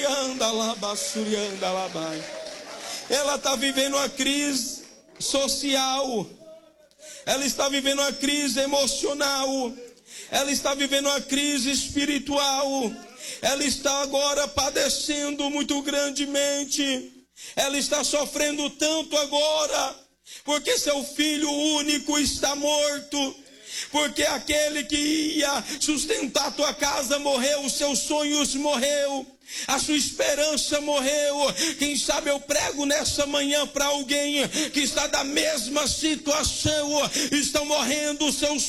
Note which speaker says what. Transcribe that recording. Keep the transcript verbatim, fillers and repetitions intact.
Speaker 1: surianda laba, surianda laba. Ela está vivendo uma crise social. Ela está vivendo uma crise emocional. Ela está vivendo uma crise espiritual. Ela está agora padecendo muito grandemente. Ela está sofrendo tanto agora, porque seu filho único está morto. Porque aquele que ia sustentar a tua casa morreu, os seus sonhos morreu, a sua esperança morreu. Quem sabe eu prego nessa manhã para alguém que está da mesma situação. Estão morrendo os seus